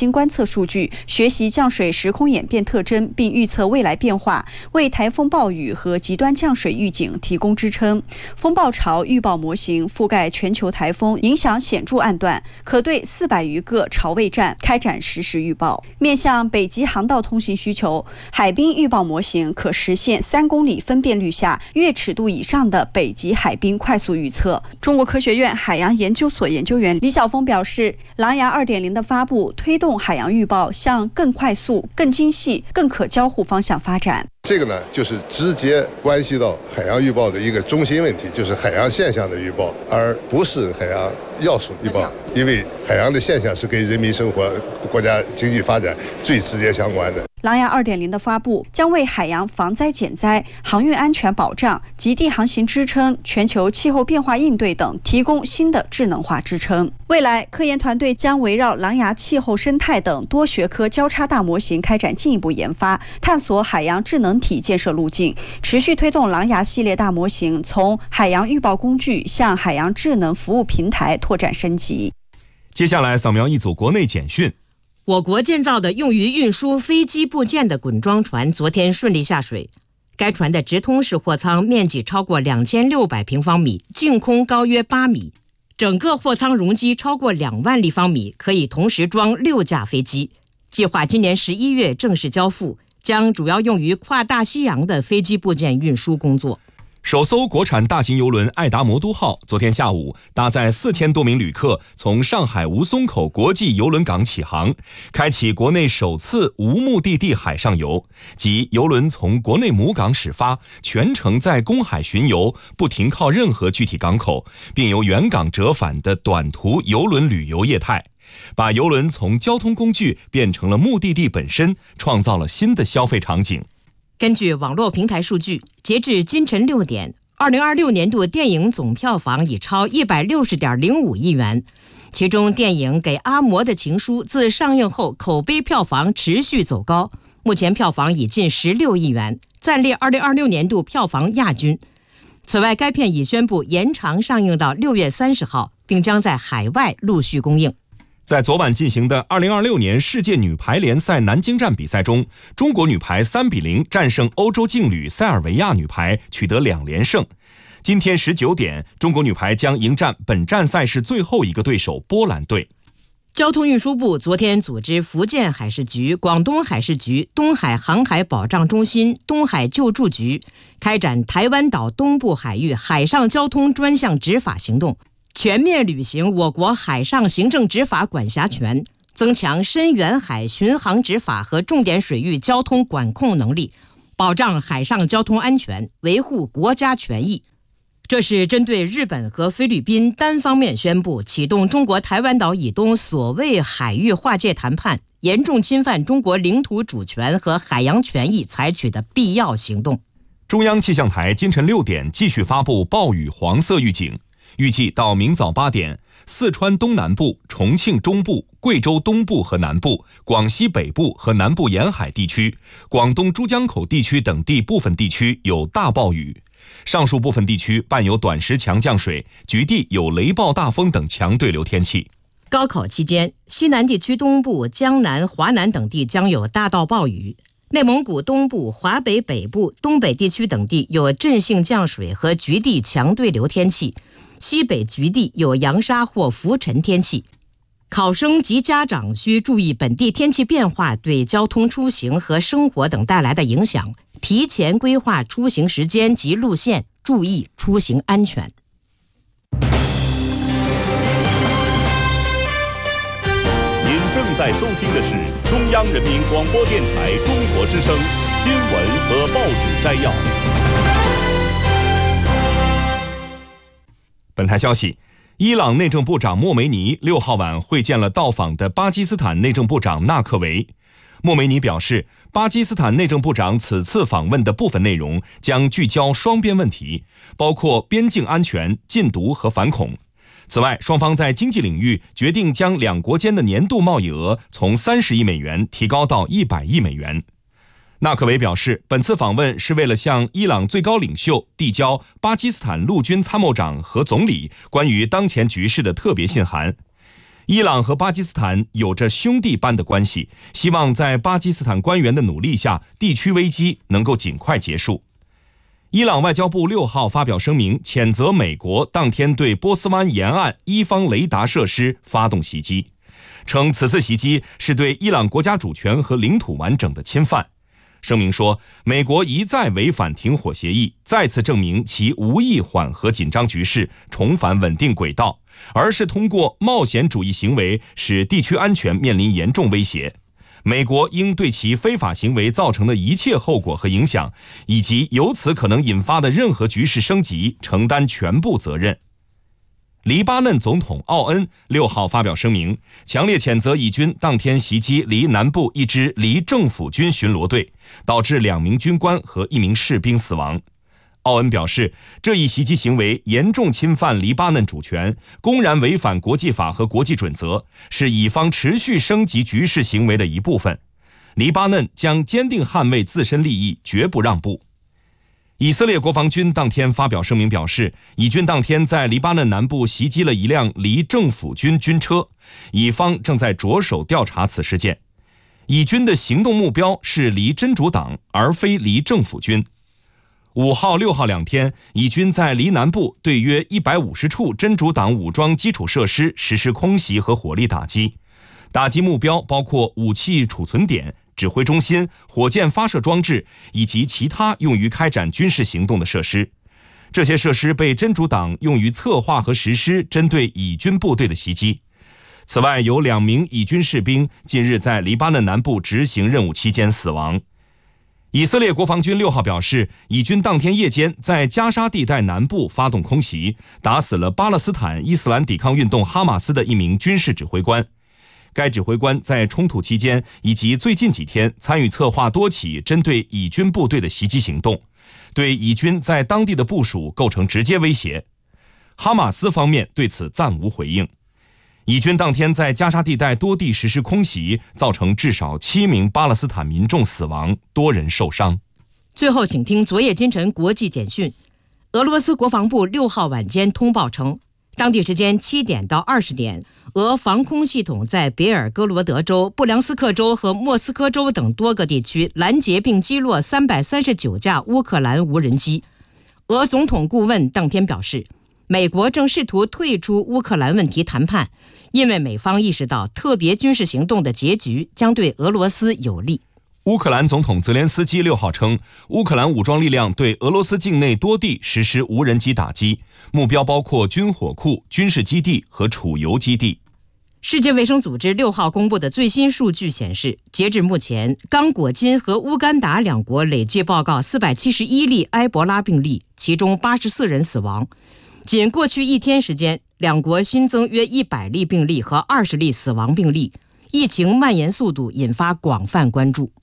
新观测数据，学习降水时空演变特征，并预测未来变化，为台风暴雨和极端降水预警提供支撑。风暴潮预报模型覆盖全球台风影响显著暗段，可对400余个潮位站开展实时预报。面向北极航道通行需求，海冰预报模型可实现3公里分辨率下月尺度以上的北极海冰快速预测。中国科学院海洋研究所研究员李晓峰表示，狼牙 2.0 的发布推动海洋预报向更快速、更精细、更可交互方向发展。 这个呢，就是直接关系到海洋预报的一个中心问题，就是海洋现象的预报，而不是海洋要素预报。因为海洋的现象是跟人民生活、国家经济发展最直接相关的。 狼牙 2.0 的发布将为海洋防灾减灾、航运安全保障、极地航行支撑、全球气候变化应对等提供新的智能化支撑。未来，科研团队将围绕狼牙气候生态等多学科交叉大模型开展进一步研发，探索海洋智能体建设路径，持续推动狼牙系列大模型从海洋预报工具向海洋智能服务平台拓展升级。 接下来扫描一组国内简讯。 我国建造的用于运输飞机部件的滚装船昨天顺利下水。该船的直通式货舱面积超过2600平方米，净空高约8米，整个货舱容积超过2万立方米，可以同时装6架飞机。计划今年11月正式交付，将主要用于跨大西洋的飞机部件运输工作。 首艘国产大型邮轮爱达魔都号昨天下午搭载4000多名旅客从上海吴淞口国际邮轮港起航，开启国内首次无目的地海上游，即邮轮从国内母港始发，全程在公海巡游，不停靠任何具体港口，并由原港折返的短途邮轮旅游业态，把邮轮从交通工具变成了目的地本身，创造了新的消费场景。 根据网络平台数据，截至今晨6点，2026年度电影总票房已超160.05亿元，其中电影《给阿嬷的情书》自上映后口碑票房持续走高，目前票房已近16亿元，暂列2026年度票房亚军。此外，该片已宣布延长上映到6月30号，并将在海外陆续公映。 在昨晚进行的2026年世界女排联赛南京站比赛中，中国女排3-0战胜欧洲劲旅塞尔维亚女排，取得2连胜。今天19点，中国女排将迎战本站赛事最后一个对手波兰队。 交通运输部昨天组织福建海事局、广东海事局、东海航海保障中心、东海救助局开展台湾岛东部海域海上交通专项执法行动，全面履行我国海上行政执法管辖权，增强深远海巡航执法和重点水域交通管控能力，保障海上交通安全，维护国家权益。这是针对日本和菲律宾单方面宣布启动中国台湾岛以东所谓海域划界谈判，严重侵犯中国领土主权和海洋权益采取的必要行动。 中央气象台今晨6点继续发布暴雨黄色预警，预计到明早8点，四川东南部、重庆中部、贵州东部和南部、广西北部和南部沿海地区、广东珠江口地区等地部分地区有大暴雨，上述部分地区伴有短时强降水，局地有雷暴大风等强对流天气。 高考期间，西南地区东部、江南、华南等地将有大到暴雨，内蒙古东部、华北北部、东北地区等地有阵性降水和局地强对流天气，西北局地有扬沙或浮尘天气。考生及家长需注意本地天气变化对交通出行和生活等带来的影响，提前规划出行时间及路线，注意出行安全。 您正在收听的是中央人民广播电台中国之声新闻和报纸摘要。 本台消息，伊朗内政部长莫梅尼6号晚会见了到访的巴基斯坦内政部长纳克维。莫梅尼表示，巴基斯坦内政部长此次访问的部分内容将聚焦双边问题，包括边境安全、禁毒和反恐。此外，双方在经济领域决定将两国间的年度贸易额从30亿美元提高到100亿美元。纳克维表示，本次访问是为了向伊朗最高领袖递交巴基斯坦陆军参谋长和总理关于当前局势的特别信函。 伊朗和巴基斯坦有着兄弟般的关系，希望在巴基斯坦官员的努力下，地区危机能够尽快结束。伊朗外交部6号发表声明，谴责美国当天对波斯湾沿岸伊方雷达设施发动袭击，称此次袭击是对伊朗国家主权和领土完整的侵犯。声明说，美国一再违反停火协议，再次证明其无意缓和紧张局势，重返稳定轨道，而是通过冒险主义行为使地区安全面临严重威胁。美国应对其非法行为造成的一切后果和影响，以及由此可能引发的任何局势升级，承担全部责任。黎巴嫩总统奥恩6号发表声明，强烈谴责以军当天袭击黎南部一支黎政府军巡逻队，导致2名军官和1名士兵死亡。奥恩表示，这一袭击行为严重侵犯黎巴嫩主权，公然违反国际法和国际准则，是以方持续升级局势行为的一部分。黎巴嫩将坚定捍卫自身利益，绝不让步。以色列国防军当天发表声明表示，以军当天在黎巴嫩南部袭击了一辆黎政府军军车，以方正在着手调查此事件。以军的行动目标是黎真主党，而非黎政府军。5号、6号2天，以军在黎南部对约150处真主党武装基础设施实施空袭和火力打击，打击目标包括武器储存点、指挥中心、火箭发射装置以及其他用于开展军事行动的设施。这些设施被真主党用于策划和实施针对以军部队的袭击。此外，有2名以军士兵近日在黎巴嫩南部执行任务期间死亡。以色列国防军6号表示，以军当天夜间在加沙地带南部发动空袭，打死了巴勒斯坦伊斯兰抵抗运动哈马斯的1名军事指挥官。该指挥官在冲突期间以及最近几天参与策划多起针对以军部队的袭击行动，对以军在当地的部署构成直接威胁。哈马斯方面对此暂无回应。以军当天在加沙地带多地实施空袭，造成至少7名巴勒斯坦民众死亡，多人受伤。 最后，请听昨夜今晨国际简讯。俄罗斯国防部6号晚间通报称，当地时间7点到20点，俄防空系统在别尔哥罗德州、布良斯克州和莫斯科州等多个地区拦截并击落339架乌克兰无人机。俄总统顾问当天表示，美国正试图退出乌克兰问题谈判，因为美方意识到特别军事行动的结局将对俄罗斯有利。 乌克兰总统泽连斯基6号称，乌克兰武装力量对俄罗斯境内多地实施无人机打击，目标包括军火库、军事基地和储油基地。 世界卫生组织6号公布的最新数据显示，截至目前，刚果金和乌干达2国累计报告471例埃博拉病例，其中84人死亡。仅过去1天时间，2国新增约100例病例和20例死亡病例，疫情蔓延速度引发广泛关注。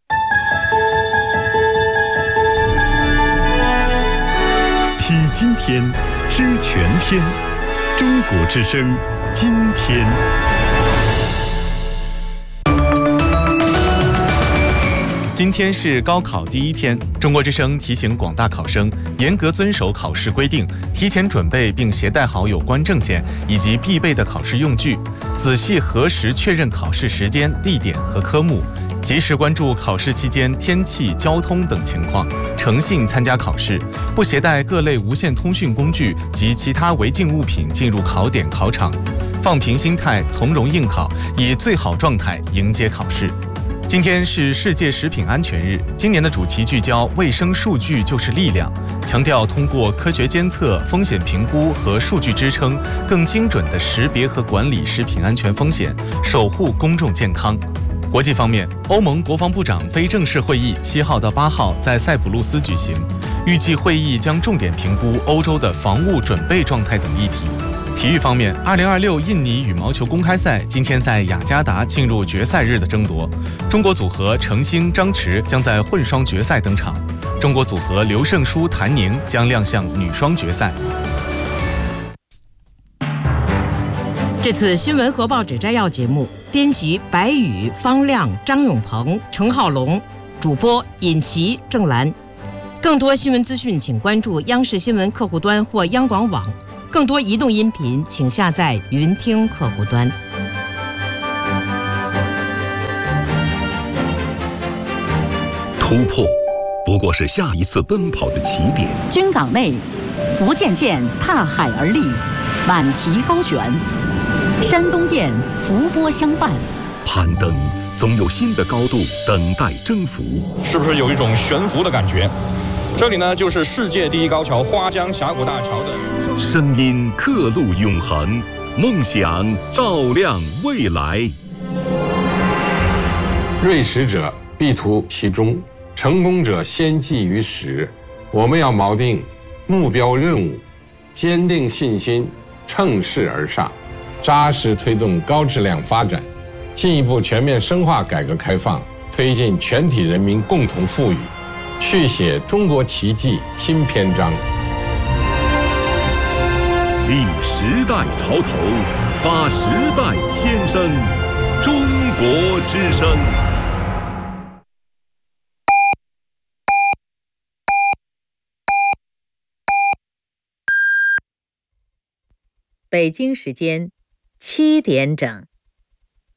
听今天，知全天，中国之声，今天。 今天是高考第1天，中国之声提醒广大考生严格遵守考试规定，提前准备并携带好有关证件以及必备的考试用具，仔细核实确认考试时间、地点和科目，及时关注考试期间天气、交通等情况，诚信参加考试，不携带各类无线通讯工具及其他违禁物品进入考点考场，放平心态，从容应考，以最好状态迎接考试。今天是世界食品安全日，今年的主题聚焦卫生数据就是力量，强调通过科学监测、风险评估和数据支撑，更精准地识别和管理食品安全风险，守护公众健康。国际方面，欧盟国防部长非正式会议7号到8号在塞浦路斯举行，预计会议将重点评估欧洲的防务准备状态等议题。体育方面，2026印尼羽毛球公开赛今天在雅加达进入决赛日的争夺，中国组合程星、张弛将在混双决赛登场，中国组合刘胜书、谭宁将亮相女双决赛。 这次新闻和报纸摘要节目，编辑白宇、方亮、张永鹏、程浩龙，主播尹琪、郑兰。更多新闻资讯，请关注央视新闻客户端或央广网。更多移动音频，请下载云听客户端。 突破不过是下一次奔跑的起点。 军港内，福建舰踏海而立，满旗高悬；山东舰伏波相伴。 攀登总有新的高度等待征服， 是不是有一种悬浮的感觉？这里呢，就是世界第一高桥花江峡谷大桥的声音刻录永恒，梦想照亮未来。 锐识者必图其中，成功者先记于始。我们要锚定目标任务，坚定信心，乘势而上，扎实推动高质量发展，进一步全面深化改革开放，推进全体人民共同富裕，续写中国奇迹新篇章。 立时代潮头，发时代先声，中国之声。 北京时间7点整。